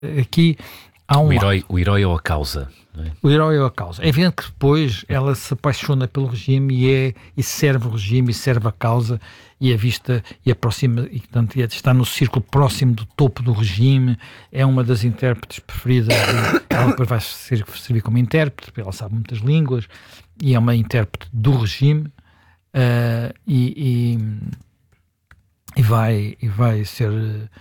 aqui há um... O herói ou a causa, não é? O herói ou a causa. É evidente que depois ela se apaixona pelo regime e serve o regime e serve a causa e a vista e aproxima, e portanto está no círculo próximo do topo do regime, é uma das intérpretes preferidas, ela depois vai servir como intérprete, ela sabe muitas línguas e é uma intérprete do regime, e vai ser...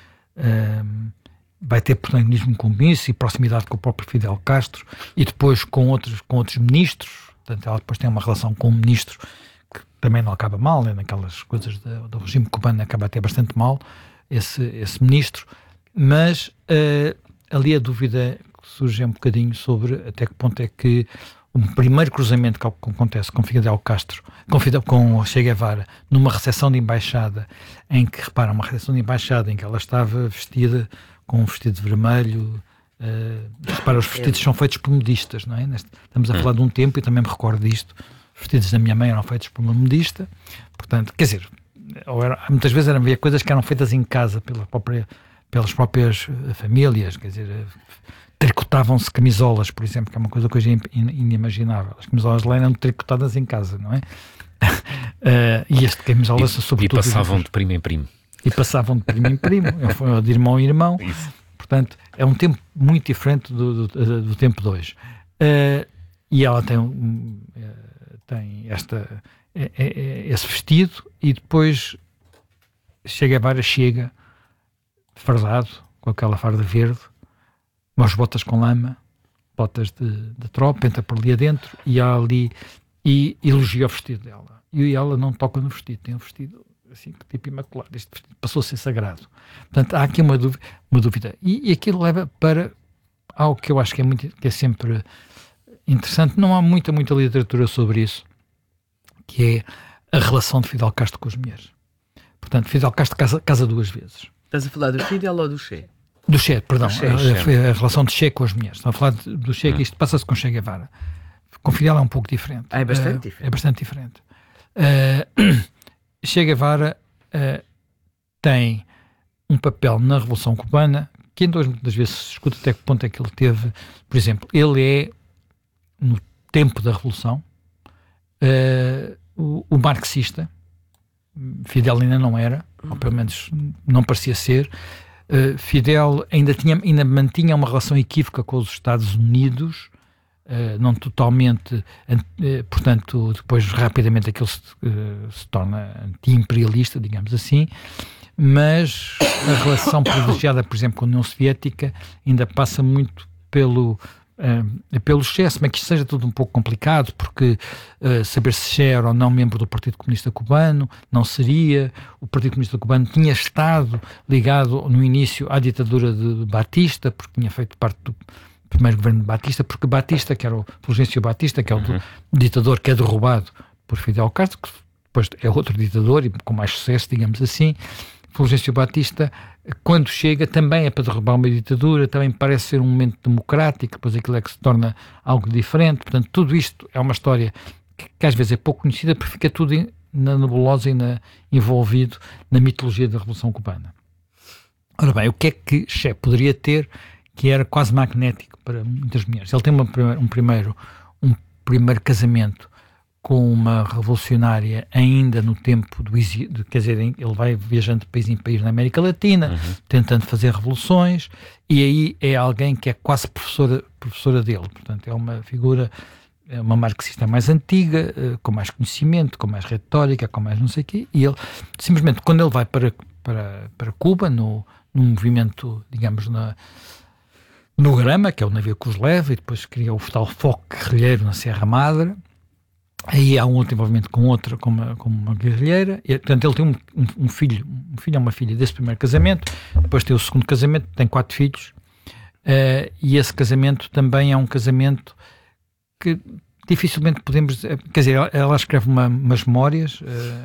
vai ter protagonismo com isso e proximidade com o próprio Fidel Castro e depois com outros ministros. Portanto, ela depois tem uma relação com um ministro que também não acaba mal, né? Naquelas coisas do regime cubano acaba até bastante mal esse ministro, mas ali a dúvida surge um bocadinho sobre até que ponto é que o primeiro cruzamento que acontece com Fidel Castro, com Che Guevara, numa recepção de embaixada, em que, repara, uma recepção de embaixada em que ela estava vestida com um vestido vermelho, repara, os vestidos são feitos por modistas, não é? Estamos a falar de um tempo, e também me recordo disto, os vestidos da minha mãe eram feitos por uma modista, portanto, quer dizer, muitas vezes havia coisas que eram feitas em casa pelas próprias famílias, quer dizer, tricotavam-se camisolas, por exemplo, que é uma coisa que hoje é inimaginável. As camisolas lá eram tricotadas em casa, não é? E este camisolas, sobretudo... E passavam de primo em primo. E passavam de primo em primo, de irmão em irmão. Isso. Portanto, é um tempo muito diferente do tempo de hoje. E ela tem esse vestido, e depois chega fardado, com aquela farda verde, umas botas com lama, botas de tropa, entra por ali adentro e há ali, e elogia o vestido dela. E ela não toca no vestido, tem um vestido assim, tipo imaculado. Este vestido passou a ser sagrado. Portanto, há aqui uma dúvida. E aquilo leva para algo que eu acho que é sempre interessante. Não há muita literatura sobre isso, que é a relação de Fidel Castro com as mulheres. Portanto, Fidel Castro casa duas vezes. Estás a falar do Fidel ou do Che? Do Che, perdão. A relação de Che com as mulheres. Estão a falar do Che, que isto passa-se com Che Guevara. Com Fidel é um pouco diferente. É bastante diferente. É bastante diferente. Che Guevara tem um papel na Revolução Cubana que muitas vezes se discute até que ponto é que ele teve. Por exemplo, ele é, no tempo da Revolução, o marxista. Fidel ainda não era, ou pelo menos não parecia ser. Fidel ainda mantinha uma relação equívoca com os Estados Unidos, não totalmente, portanto, depois rapidamente aquilo se torna anti-imperialista, digamos assim, mas a relação privilegiada, por exemplo, com a União Soviética ainda passa muito pelo excesso, mas que isto seja tudo um pouco complicado, porque saber se Che era ou não membro do Partido Comunista Cubano, não seria. O Partido Comunista Cubano tinha estado ligado no início à ditadura de Batista, porque tinha feito parte do primeiro governo de Batista, porque Batista, que era o Fulgêncio Batista, que é o ditador que é derrubado por Fidel Castro, que depois é outro ditador e com mais sucesso, digamos assim. Fulgêncio Batista, quando chega, também é para derrubar uma ditadura, também parece ser um momento democrático, depois aquilo é que se torna algo diferente. Portanto, tudo isto é uma história que às vezes é pouco conhecida, porque fica tudo na nebulosa e envolvido na mitologia da Revolução Cubana. Ora bem, o que é que Che poderia ter que era quase magnético para muitas mulheres? Ele tem um primeiro casamento com uma revolucionária ainda no tempo do exílio, quer dizer, ele vai viajando de país em país na América Latina, tentando fazer revoluções, e aí é alguém que é quase professora dele. Portanto, é uma figura, é uma marxista mais antiga, com mais conhecimento, com mais retórica, com mais não sei o quê, e ele, simplesmente, quando ele vai para Cuba, num movimento, digamos, no Grama, que é o navio que os leva, e depois cria o tal foco guerrilheiro na Serra Madre. Aí há um outro envolvimento com uma guerrilheira, e, portanto ele tem um filho e uma filha desse primeiro casamento, depois tem o segundo casamento, tem 4 filhos, e esse casamento também é um casamento que dificilmente podemos, quer dizer, ela escreve umas memórias,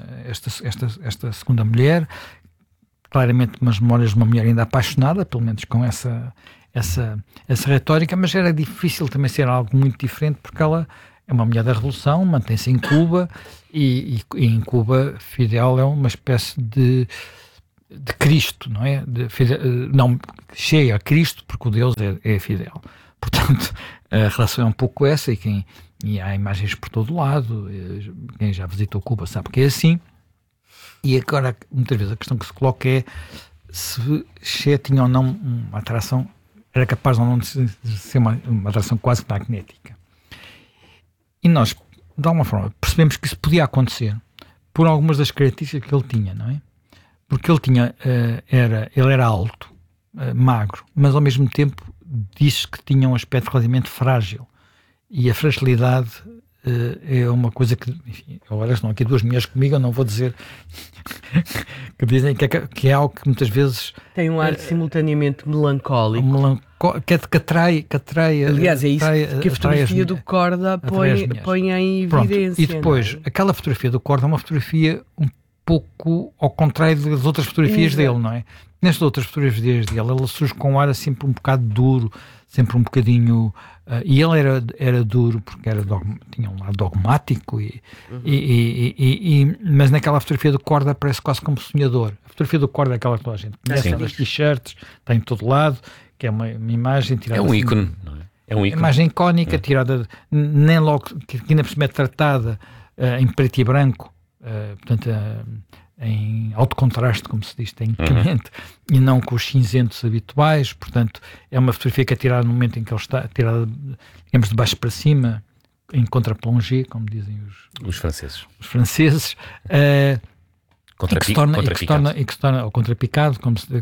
esta segunda mulher, claramente umas memórias de uma mulher ainda apaixonada, pelo menos com essa retórica, mas era difícil também ser algo muito diferente, porque ela é uma mulher da Revolução, mantém-se em Cuba, e em Cuba Fidel é uma espécie de de Cristo, não é? Não, cheia a Cristo, porque o Deus é fidel. Portanto, a relação é um pouco essa, e há imagens por todo lado. Quem já visitou Cuba sabe que é assim. E agora, muitas vezes, a questão que se coloca é se Che tinha ou não uma atração, era capaz ou não de ser uma atração quase magnética. E nós, de alguma forma, percebemos que isso podia acontecer por algumas das características que ele tinha, não é? Porque ele era alto, magro, mas ao mesmo tempo disse que tinha um aspecto relativamente frágil. E a fragilidade é uma coisa que, enfim, agora estão aqui duas mulheres comigo, eu não vou dizer que dizem que é algo que muitas vezes tem um ar simultaneamente melancólico. Que atrai. Aliás, é isso que a fotografia do Korda põe em evidência. E depois, aquela fotografia do Korda é uma fotografia um pouco ao contrário das outras fotografias dele, não é? Nestas outras fotografias dele, ele surge com um ar sempre um bocado duro, sempre um bocadinho... e ele era duro porque tinha um lado dogmático, mas naquela fotografia do Korda parece quase como sonhador. A fotografia do Korda é aquela que toda a gente conhece, das t-shirts, está em todo lado, que é uma imagem tirada... É um ícone, não é? É um ícone. Imagem icónica, tirada, nem logo, que ainda por cima é tratada em preto e branco, portanto, em alto contraste, como se diz tecnicamente, e não com os cinzentos habituais. Portanto, é uma fotografia que é tirada no momento em que ele está tirada, digamos, de baixo para cima, em contre-plongée, como dizem os franceses, e que se torna ou contrapicado,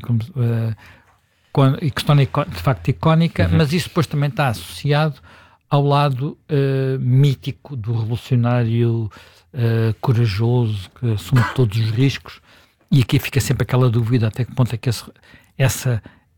e que se torna de facto icónica, mas isso depois também está associado ao lado mítico do revolucionário corajoso, que assume todos os riscos, e aqui fica sempre aquela dúvida até que ponto é que esse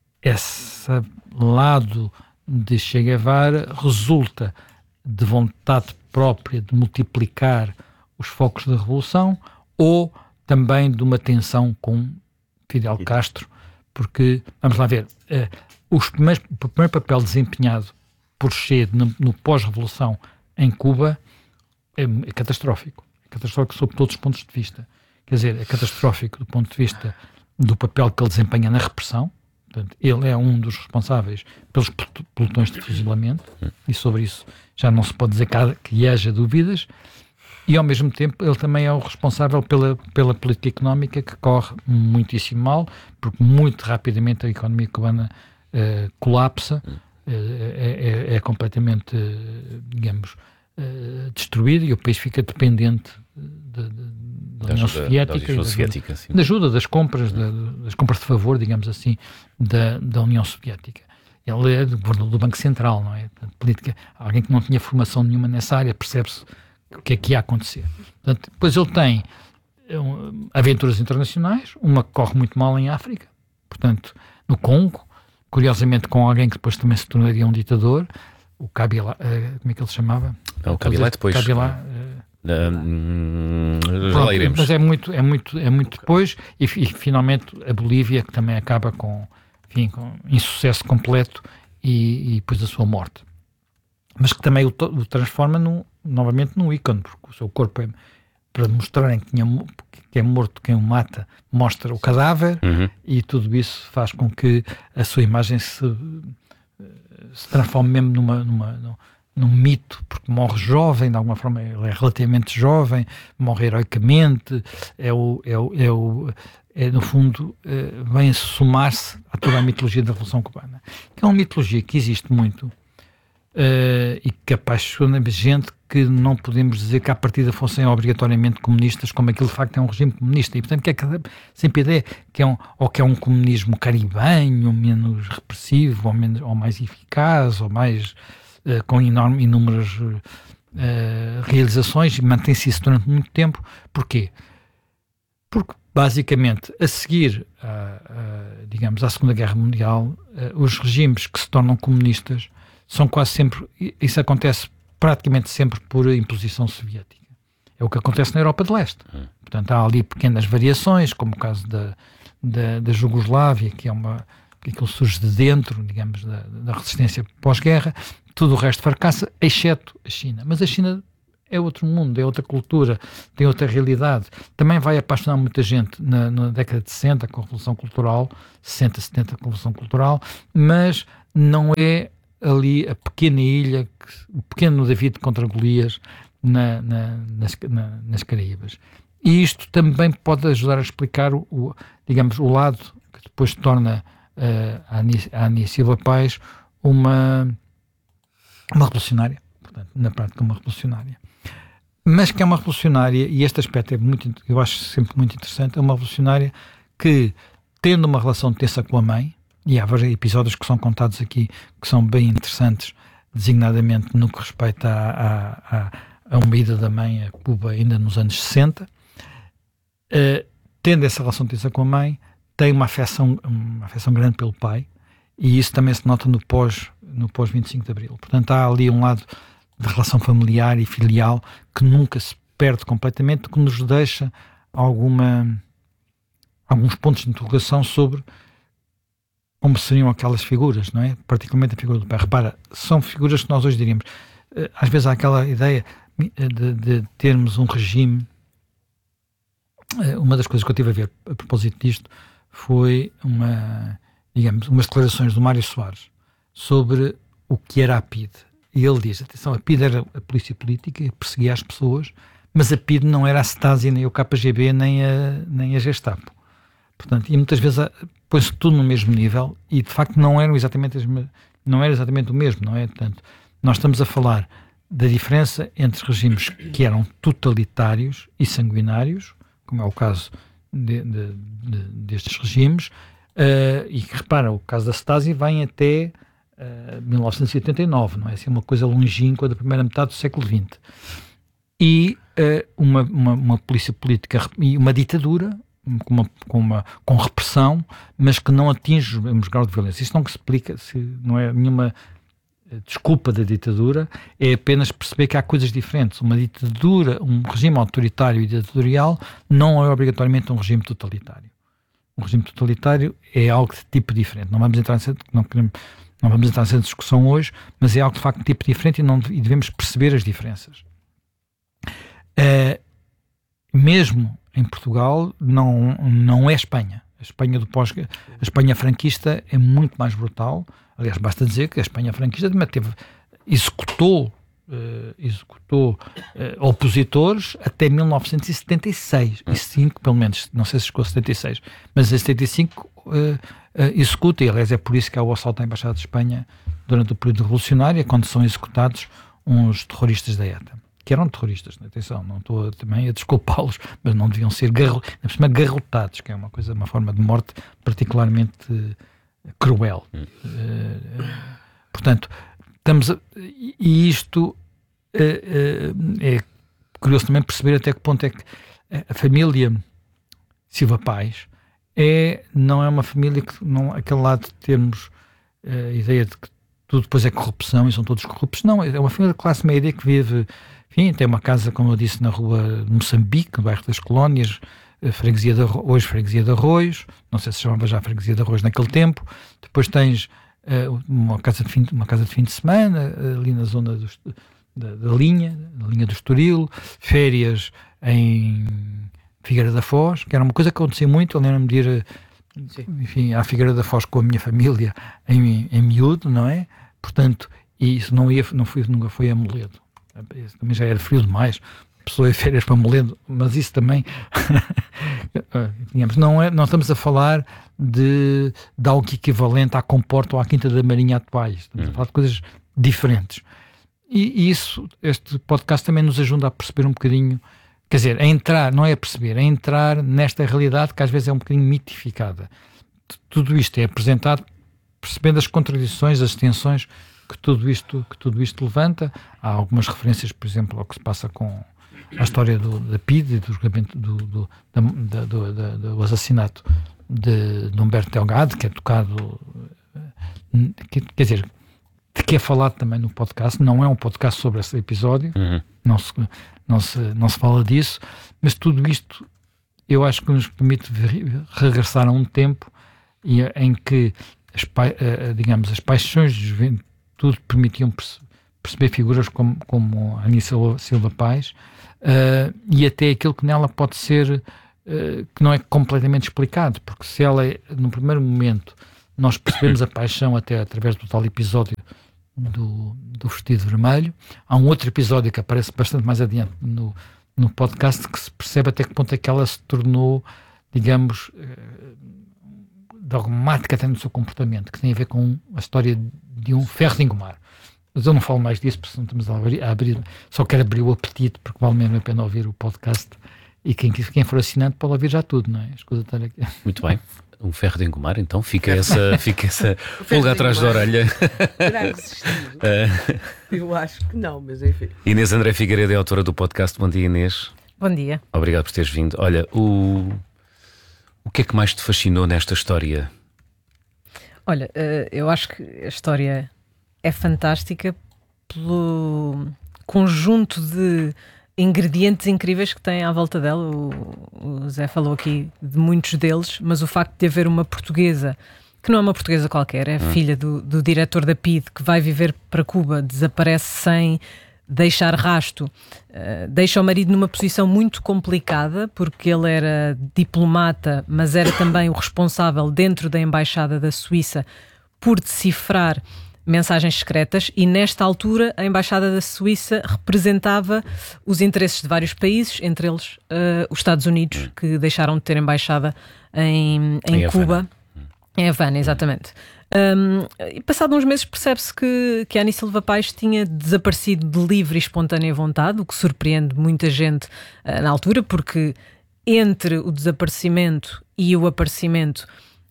lado de Che Guevara resulta de vontade própria de multiplicar os focos da revolução ou também de uma tensão com Fidel Castro, porque, vamos lá ver, o primeiro papel desempenhado por Che no pós-revolução em Cuba é catastrófico. É catastrófico sob todos os pontos de vista. Quer dizer, é catastrófico do ponto de vista do papel que ele desempenha na repressão. Portanto, ele é um dos responsáveis pelos pelotões de fuzilamento, e sobre isso já não se pode dizer que haja dúvidas. E, ao mesmo tempo, ele também é o responsável pela política económica, que corre muitíssimo mal, porque muito rapidamente a economia cubana colapsa, é completamente, digamos, destruído, e o país fica dependente da União Soviética, da ajuda, das compras, das compras de favor, digamos assim, da União Soviética. Ele é governador do Banco Central, não é? Política, alguém que não tinha formação nenhuma nessa área, percebe-se o que é que ia acontecer. Portanto, depois ele tem aventuras internacionais, uma que corre muito mal em África, portanto, no Congo, curiosamente com alguém que depois também se tornaria um ditador, o Kabila, como é que ele se chamava? O Kabila depois. Kabila, já lá iremos. Mas é muito depois, e finalmente a Bolívia, que também acaba com insucesso completo, e depois a sua morte. Mas que também o transforma novamente num ícone, porque o seu corpo é, para mostrarem que é morto quem o mata, mostra o cadáver, e tudo isso faz com que a sua imagem se transforme mesmo num mito, porque morre jovem, de alguma forma ele é relativamente jovem, morre heroicamente, no fundo, vem a somar-se a toda a mitologia da Revolução Cubana, que é uma mitologia que existe muito, e que apaixona gente que não podemos dizer que à partida fossem obrigatoriamente comunistas, como aquilo de facto é um regime comunista, e portanto que é sempre a ideia que é um comunismo caribenho, menos repressivo, ou mais eficaz, ou mais com inúmeras realizações, e mantém-se isso durante muito tempo. Porquê? Porque basicamente a seguir digamos, à Segunda Guerra Mundial, os regimes que se tornam comunistas são quase sempre, isso acontece praticamente sempre por imposição soviética. É o que acontece na Europa de Leste. Portanto, há ali pequenas variações, como o caso da Jugoslávia, que aquilo surge de dentro, digamos, da resistência pós-guerra. Tudo o resto fracassa, exceto a China. Mas a China é outro mundo, é outra cultura, tem outra realidade. Também vai apaixonar muita gente na década de 60 com a Revolução Cultural, 60, 70 com a Revolução Cultural, mas não é ali a pequena ilha, o pequeno David contra Golias nas Caraíbas. E isto também pode ajudar a explicar digamos, o lado que depois torna a Anísia Silva Paz uma revolucionária, portanto, na prática uma revolucionária. Mas que é uma revolucionária, e este aspecto é eu acho sempre muito interessante, é uma revolucionária que, tendo uma relação tensa com a mãe, e há vários episódios que são contados aqui que são bem interessantes, designadamente no que respeita a uma ida da mãe a Cuba ainda nos anos 60, tendo essa relação tensa com a mãe, tem uma afecção grande pelo pai, e isso também se nota no pós 25 de Abril. Portanto, há ali um lado de relação familiar e filial que nunca se perde completamente, que nos deixa alguns pontos de interrogação sobre como seriam aquelas figuras, não é? Particularmente a figura do pai. Repara, são figuras que nós hoje diríamos. Às vezes há aquela ideia de termos um regime. Uma das coisas que eu tive a ver a propósito disto foi umas declarações do Mário Soares sobre o que era a PIDE. E ele diz, atenção, a PIDE era a polícia política, perseguia as pessoas, mas a PIDE não era a Stasi, nem o KGB, nem a Gestapo. Portanto, e muitas vezes põe-se tudo no mesmo nível e, de facto, não era exatamente o mesmo, não é? Portanto, nós estamos a falar da diferença entre regimes que eram totalitários e sanguinários, como é o caso destes regimes, e que, repara, o caso da Stasi vai até 1989, não é? Assim, uma coisa longínqua da primeira metade do século XX. E uma polícia política e uma ditadura com repressão, mas que não atinge o mesmo grau de violência. Isso não que se explica, não é nenhuma desculpa da ditadura, é apenas perceber que há coisas diferentes. Uma ditadura, um regime autoritário e ditatorial não é obrigatoriamente um regime totalitário. Um regime totalitário é algo de tipo diferente. Não vamos entrar nessa discussão hoje, mas é algo de facto de tipo diferente e devemos perceber as diferenças. Mesmo em Portugal não é Espanha. A Espanha franquista é muito mais brutal. Aliás, basta dizer que a Espanha franquista também executou opositores até 1976. E 5, pelo menos, não sei se chegou a 76, mas em 75 executa, e aliás é por isso que há o assalto à Embaixada de Espanha durante o período revolucionário, quando são executados uns terroristas da ETA. Que eram terroristas, atenção, não estou também a desculpá-los, mas não deviam ser garrotados, que é uma forma de morte particularmente cruel. Portanto, e isto é curioso também perceber até que ponto é que a família Silva Paz não é uma família que, não, aquele lado de termos a ideia de que tudo depois é corrupção e são todos corruptos, não, é uma família de classe média que vive. Enfim, tem uma casa, como eu disse, na rua de Moçambique, no bairro das Colónias, hoje freguesia de Arroios, não sei se chamava já freguesia de Arroios naquele tempo. Depois tens uma casa de fim de semana, ali na zona da linha do Estoril, férias em Figueira da Foz, que era uma coisa que acontecia muito. Eu lembro-me de ir, enfim, à Figueira da Foz com a minha família em miúdo, não é? Portanto, e isso nunca foi a Moledo. Isso também já era frio demais, a pessoa ia férias para Moledo, mas isso também digamos, não estamos a falar de algo equivalente à Comporta ou à Quinta da Marinha atuais, estamos a falar de coisas diferentes, e isso, este podcast também nos ajuda a perceber um bocadinho, quer dizer, a entrar, não é a perceber, é entrar nesta realidade que às vezes é um bocadinho mitificada. Tudo isto é apresentado percebendo as contradições, as tensões que tudo isto levanta. Há algumas referências, por exemplo, ao que se passa com a história da PIDE, do assassinato de Humberto Delgado, que é tocado, quer dizer, que é falado também no podcast. Não é um podcast sobre esse episódio, não se fala disso, mas tudo isto eu acho que nos permite regressar a um tempo em que as paixões de juventude permitiam perceber figuras como a Aníssia Silva Paz, e até aquilo que nela pode ser, que não é completamente explicado, porque se ela, no primeiro momento, nós percebemos a paixão até através do tal episódio do vestido vermelho. Há um outro episódio que aparece bastante mais adiante no podcast, que se percebe até que ponto é que ela se tornou, digamos, dogmática até no seu comportamento, que tem a ver com a história de um ferro de engomar. Mas eu não falo mais disso, porque não estamos a abrir, só quero abrir o apetite, porque vale mesmo a pena ouvir o podcast, e quem for assinante pode ouvir já tudo, não é? Escuta estar aqui. Muito bem. Um ferro de engomar, então fica essa pulga atrás da orelha. Terá que existir. Eu acho que não, mas enfim. Inês André Figueiredo é autora do podcast. Bom dia, Inês. Bom dia. Obrigado por teres vindo. Olha, o que é que mais te fascinou nesta história? Olha, eu acho que a história é fantástica pelo conjunto de ingredientes incríveis que tem à volta dela. O Zé falou aqui de muitos deles, mas o facto de haver uma portuguesa, que não é uma portuguesa qualquer, é filha do diretor da PIDE, que vai viver para Cuba, desaparece sem deixar rasto, deixa o marido numa posição muito complicada, porque ele era diplomata, mas era também o responsável dentro da Embaixada da Suíça por decifrar mensagens secretas, e nesta altura a Embaixada da Suíça representava os interesses de vários países, entre eles os Estados Unidos, que deixaram de ter embaixada em Cuba. Em Havana, exatamente. E passado uns meses percebe-se que a Aníssia Silva Paz tinha desaparecido de livre e espontânea vontade, o que surpreende muita gente na altura, porque entre o desaparecimento e o aparecimento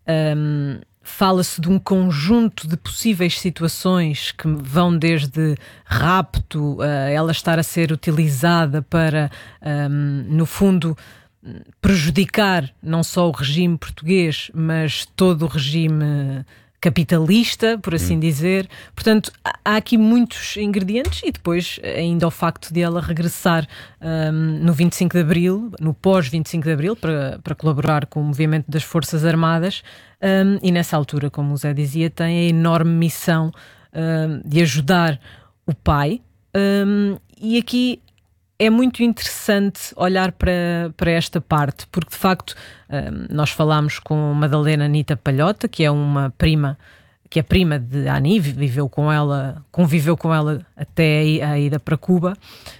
fala-se de um conjunto de possíveis situações que vão desde rapto, ela estar a ser utilizada para, no fundo, prejudicar não só o regime português, mas todo o regime capitalista, por assim dizer. Portanto, há aqui muitos ingredientes, e depois ainda o facto de ela regressar no 25 de Abril, no pós-25 de Abril, para colaborar com o movimento das Forças Armadas, e nessa altura, como o Zé dizia, tem a enorme missão de ajudar o pai, e aqui é muito interessante olhar para esta parte, porque de facto nós falámos com Madalena Anitta Palhota, que é uma prima, que é prima de Ani, conviveu com ela até a ida para Cuba.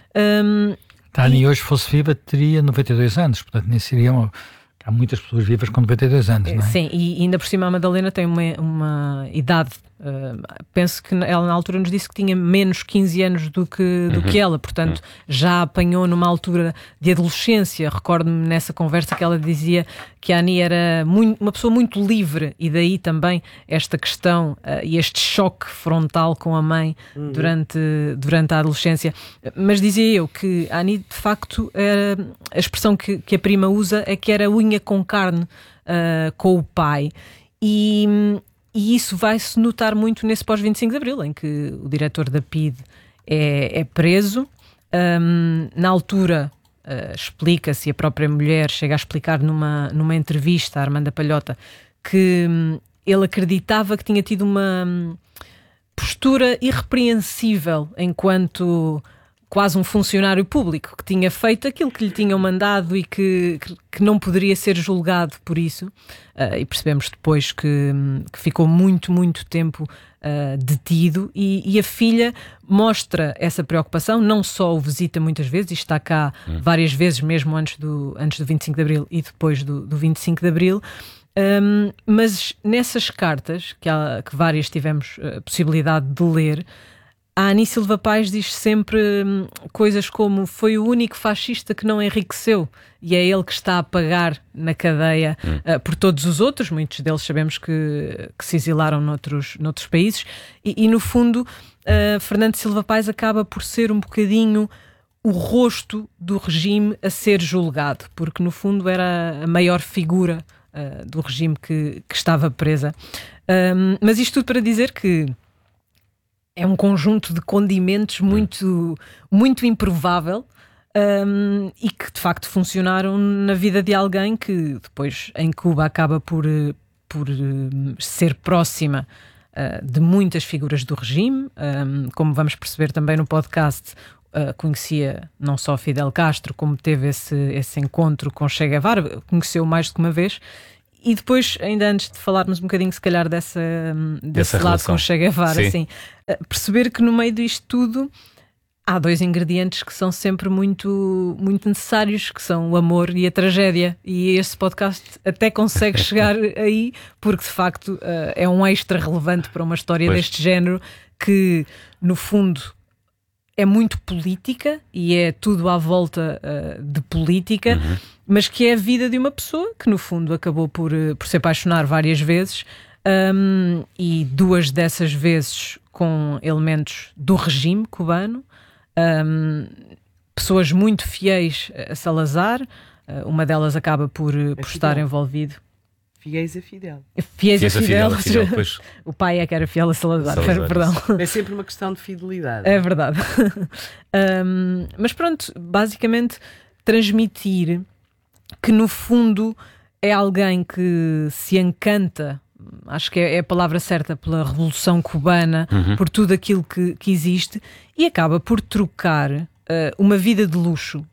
A Ani hoje, fosse viva, teria 92 anos, portanto nem seria há muitas pessoas vivas com 92 anos, não é? Sim, e ainda por cima a Madalena tem uma idade, penso que ela na altura nos disse que tinha menos 15 anos do que ela, portanto já apanhou numa altura de adolescência. Recordo-me nessa conversa que ela dizia que a Ani era uma pessoa muito livre, e daí também esta questão e este choque frontal com a mãe durante a adolescência. Mas dizia eu que a Ani, de facto, a expressão que a prima usa é que era unha com carne com o pai, e isso vai-se notar muito nesse pós-25 de Abril, em que o diretor da PIDE é preso. Na altura explica-se, e a própria mulher chega a explicar numa entrevista à Armanda Palhota, que ele acreditava que tinha tido uma postura irrepreensível enquanto quase um funcionário público, que tinha feito aquilo que lhe tinham mandado e que não poderia ser julgado por isso. E percebemos depois que ficou muito, muito tempo detido, e a filha mostra essa preocupação, não só o visita muitas vezes, e está cá várias vezes, mesmo antes do 25 de Abril e depois do 25 de Abril, mas nessas cartas, que várias tivemos a possibilidade de ler, a Aníssia Silva Paz diz sempre coisas como: foi o único fascista que não enriqueceu, e é ele que está a pagar na cadeia por todos os outros. Muitos deles sabemos que se exilaram noutros países, e no fundo Fernando Silva Paz acaba por ser um bocadinho o rosto do regime a ser julgado, porque no fundo era a maior figura do regime que estava presa. Mas isto tudo para dizer que é um conjunto de condimentos muito, muito improvável, e que de facto funcionaram na vida de alguém que depois em Cuba acaba por ser próxima de muitas figuras do regime, como vamos perceber também no podcast. Conhecia não só Fidel Castro, como teve esse encontro com Che Guevara, conheceu mais do que uma vez. E depois, ainda antes de falarmos um bocadinho, se calhar, desse lado relação com Che Guevara, assim, perceber que no meio disto tudo há 2 ingredientes que são sempre muito, muito necessários, que são o amor e a tragédia. E este podcast até consegue chegar aí, porque de facto é um extra relevante para uma história deste género, que no fundo é muito política e é tudo à volta de política, mas que é a vida de uma pessoa que no fundo acabou por se apaixonar várias vezes, e 2 dessas vezes com elementos do regime cubano, pessoas muito fiéis a Salazar. Uma delas acaba por estar envolvido. Fiéis a Fidel. Fiéis a Fidel. O pai é que era fiel a Salazar. Perdão. É sempre uma questão de fidelidade. É verdade. Mas pronto, basicamente transmitir que no fundo é alguém que se encanta, acho que é a palavra certa, pela Revolução Cubana, por tudo aquilo que existe, e acaba por trocar uma vida de luxo.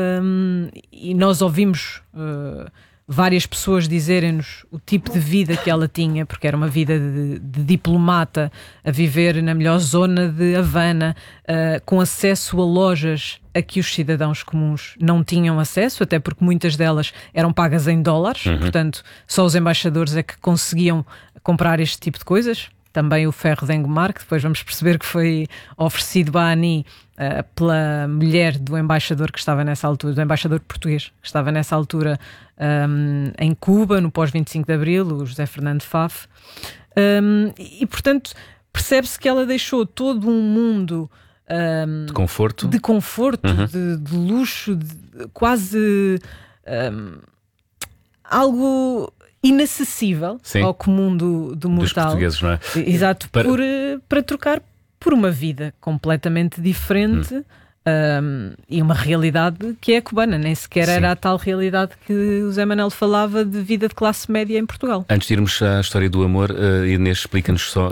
E nós ouvimos várias pessoas dizerem-nos o tipo de vida que ela tinha, porque era uma vida de diplomata, a viver na melhor zona de Havana, com acesso a lojas a que os cidadãos comuns não tinham acesso, até porque muitas delas eram pagas em dólares, portanto só os embaixadores é que conseguiam comprar este tipo de coisas. Também o ferro de Engomar, que depois vamos perceber que foi oferecido a Ani pela mulher do embaixador que estava nessa altura, do embaixador português, que estava nessa altura em Cuba, no pós-25 de Abril, o José Fernando Faf. E, portanto, percebe-se que ela deixou todo um mundo de conforto, de luxo, quase algo inacessível ao comum do mortal. Dos portugueses, não é? Exato, para trocar por uma vida completamente diferente e uma realidade que é a cubana. Nem sequer era a tal realidade que o Zé Manel falava de vida de classe média em Portugal. Antes de irmos à história do amor, Inês, explica-nos só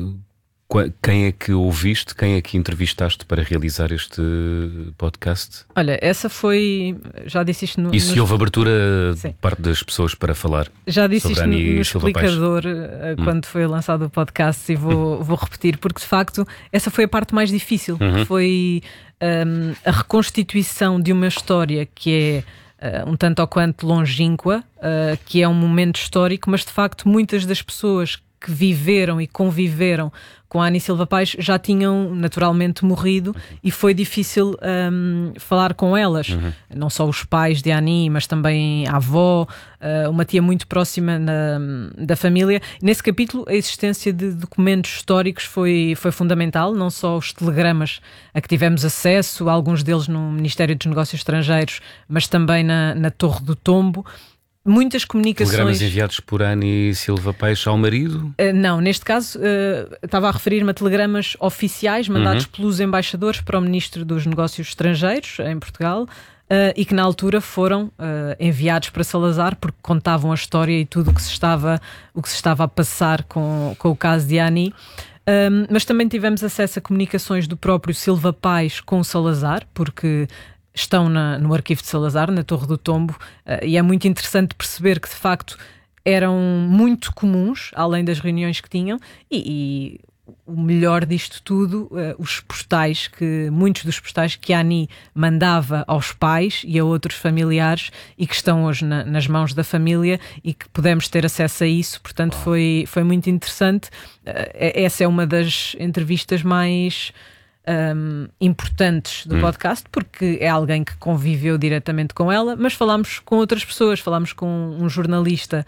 quem é que ouviste, quem é que entrevistaste para realizar este podcast? Olha, essa foi... Já disse isto no... E se houve abertura de parte das pessoas para falar? Já disse isto no explicador quando foi lançado o podcast, e vou repetir, porque de facto essa foi a parte mais difícil. Foi a reconstituição de uma história que é um tanto ou quanto longínqua, que é um momento histórico, mas de facto muitas das pessoas que viveram e conviveram com a Ani Silva Pais já tinham naturalmente morrido, e foi difícil falar com elas. Não só os pais de Ani, mas também a avó, uma tia muito próxima da família. Nesse capítulo, a existência de documentos históricos foi fundamental, não só os telegramas a que tivemos acesso, alguns deles no Ministério dos Negócios Estrangeiros, mas também na Torre do Tombo. Muitas comunicações... Telegramas enviados por Ani Silva Pais ao marido? Não, neste caso estava a referir-me a telegramas oficiais mandados pelos embaixadores para o Ministro dos Negócios Estrangeiros em Portugal, e que na altura foram enviados para Salazar, porque contavam a história e tudo o que se estava a passar com o caso de Ani. Mas também tivemos acesso a comunicações do próprio Silva Pais com o Salazar, porque estão no arquivo de Salazar, na Torre do Tombo, e é muito interessante perceber que de facto eram muito comuns, além das reuniões que tinham, e o melhor disto tudo, muitos dos postais que a Ani mandava aos pais e a outros familiares, e que estão hoje nas mãos da família, e que pudemos ter acesso a isso. Portanto, foi muito interessante. Essa é uma das entrevistas mais importantes do podcast, porque é alguém que conviveu diretamente com ela, mas falámos com outras pessoas. Falámos com um jornalista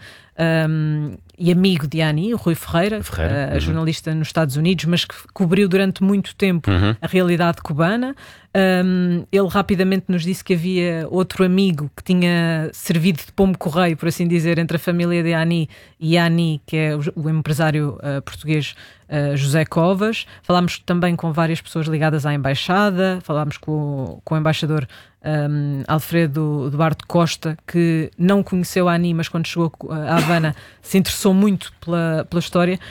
e amigo de Ani, o Rui Ferreira, jornalista nos Estados Unidos, mas que cobriu durante muito tempo a realidade cubana. Ele rapidamente nos disse que havia outro amigo que tinha servido de pombo-correio, por assim dizer, entre a família de Ani e Ani, que é o empresário português José Covas. Falámos também com várias pessoas ligadas à embaixada. Falámos com o embaixador Alfredo Duarte Costa, que não conheceu a Ani, mas quando chegou a Havana se interessou muito pela história.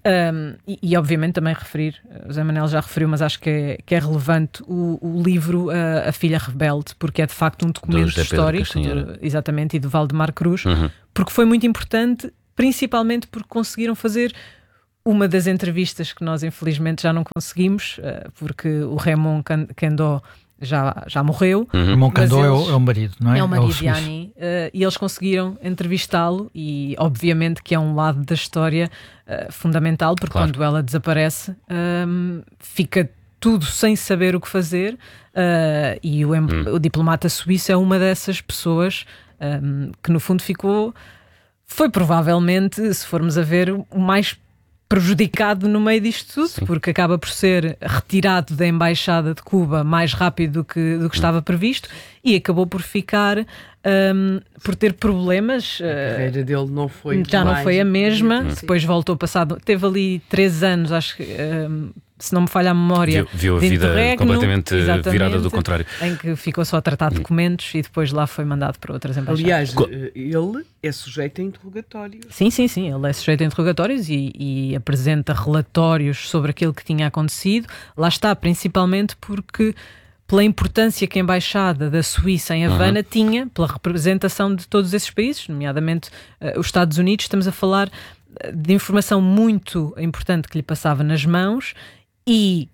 E obviamente também referir, o Zé Manel já referiu, mas acho que é relevante o livro A Filha Rebelde, porque é de facto um documento histórico, exatamente, e do Valdemar Cruz, porque foi muito importante, principalmente porque conseguiram fazer uma das entrevistas que nós infelizmente já não conseguimos, porque o Raymond Queneau já morreu. Raymond Queneau é o marido, não é? É o marido de Annie, e eles conseguiram entrevistá-lo, e obviamente que é um lado da história fundamental, porque quando ela desaparece fica tudo sem saber o que fazer, e o diplomata suíço é uma dessas pessoas que no fundo foi provavelmente, se formos a ver, o mais prejudicado no meio disto tudo, porque acaba por ser retirado da Embaixada de Cuba mais rápido do que estava previsto, e acabou por ficar por ter problemas. A carreira dele não foi a mesma. Depois voltou passado, teve ali 3 anos, acho que se não me falha a memória, viu a vida completamente virada do contrário, em que ficou só a tratar de documentos e depois lá foi mandado para outras embaixadas. Aliás, ele é sujeito a interrogatórios. Sim, ele é sujeito a interrogatórios e apresenta relatórios sobre aquilo que tinha acontecido. Lá está, principalmente porque pela importância que a Embaixada da Suíça em Havana tinha, pela representação de todos esses países, nomeadamente os Estados Unidos. Estamos a falar de informação muito importante que lhe passava nas mãos. E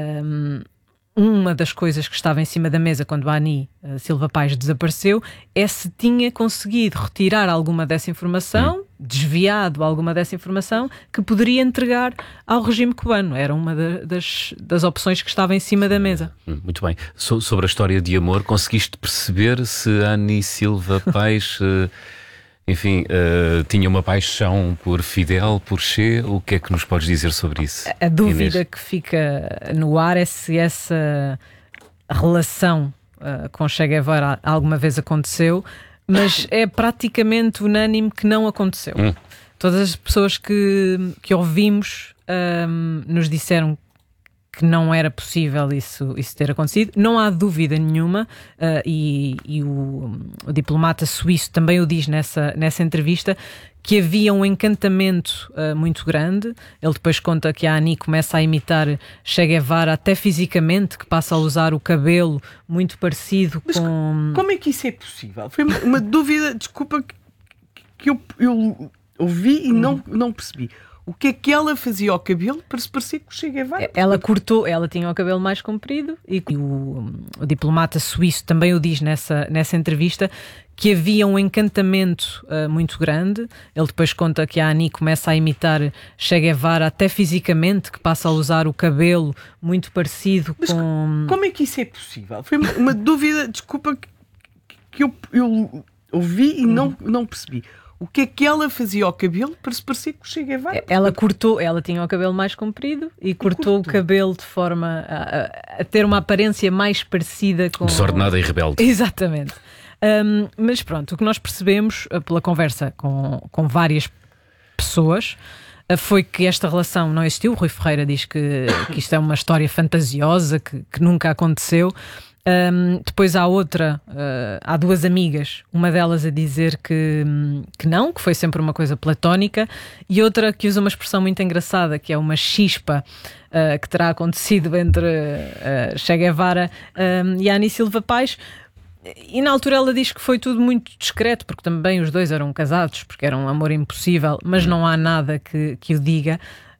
uma das coisas que estava em cima da mesa quando a Annie Silva Pais desapareceu é se tinha conseguido retirar alguma dessa informação, desviado alguma dessa informação que poderia entregar ao regime cubano. Era uma das opções que estava em cima da mesa. Muito bem. Sobre a história de amor, conseguiste perceber se a Annie Silva Pais enfim, tinha uma paixão por Fidel, por Che? O que é que nos podes dizer sobre isso, A dúvida Inês? Que fica no ar é se essa relação com Che Guevara alguma vez aconteceu, mas é praticamente unânime que não aconteceu. Todas as pessoas que ouvimos nos disseram que não era possível isso ter acontecido. Não há dúvida nenhuma, e o diplomata suíço também o diz nessa entrevista, que havia um encantamento muito grande. Ele depois conta que a Annie começa a imitar Che Guevara até fisicamente, que passa a usar o cabelo muito parecido. Mas como é que isso é possível? Foi uma dúvida, desculpa, que eu ouvi e não percebi. O que é que ela fazia ao cabelo para se parecer com o Che Guevara? Ela tinha o cabelo mais comprido, e o diplomata suíço também o diz nessa entrevista, que havia um encantamento muito grande. Ele depois conta que a Annie começa a imitar Che Guevara até fisicamente, que passa a usar o cabelo muito parecido. Mas como é que isso é possível? Foi uma dúvida, desculpa, que eu ouvi e não percebi. O que é que ela fazia ao cabelo para se parecer com o Che Guevara? Ela tinha o cabelo mais comprido e cortou o cabelo de forma a ter uma aparência mais parecida com... Desordenada e rebelde. Exatamente. Mas pronto, o que nós percebemos pela conversa com várias pessoas foi que esta relação não existiu. O Rui Ferreira diz que isto é uma história fantasiosa, que nunca aconteceu. Depois há 2 amigas, uma delas a dizer que não, que foi sempre uma coisa platónica, e outra que usa uma expressão muito engraçada, que é uma chispa que terá acontecido entre Che Guevara e a Annie Silva Pais. E na altura ela diz que foi tudo muito discreto, porque também os dois eram casados, porque era um amor impossível, mas não há nada que o diga.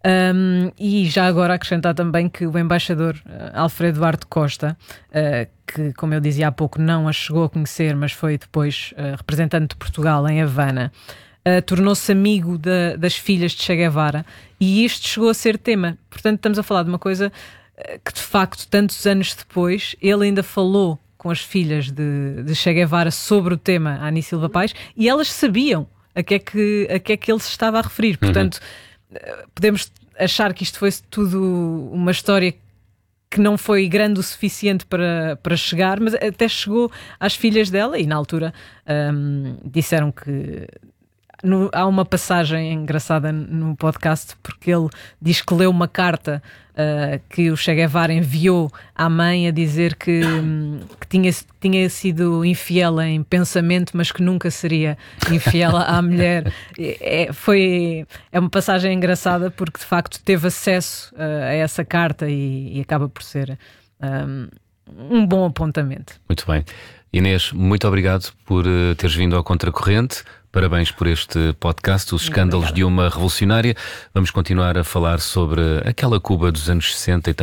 E já agora acrescentar também que o embaixador Alfredo Duarte Costa, que, como eu dizia há pouco, não a chegou a conhecer, mas foi depois representante de Portugal em Havana, tornou-se amigo das filhas de Che Guevara, e isto chegou a ser tema. Portanto, estamos a falar de uma coisa que, de facto, tantos anos depois, ele ainda falou com as filhas de Che Guevara sobre o tema, a Annie Silva Pais, e elas sabiam a que é que ele se estava a referir. Portanto, podemos achar que isto foi tudo uma história que não foi grande o suficiente para chegar, mas até chegou às filhas dela, e na altura disseram que há uma passagem engraçada no podcast, porque ele diz que leu uma carta que o Che Guevara enviou à mãe a dizer que tinha sido infiel em pensamento, mas que nunca seria infiel à mulher. É uma passagem engraçada porque de facto teve acesso a essa carta e acaba por ser um bom apontamento. Muito bem. Inês, muito obrigado por teres vindo ao Contracorrente. Parabéns por este podcast, Os Escândalos de uma Revolucionária. Vamos continuar a falar sobre aquela Cuba dos anos 60 e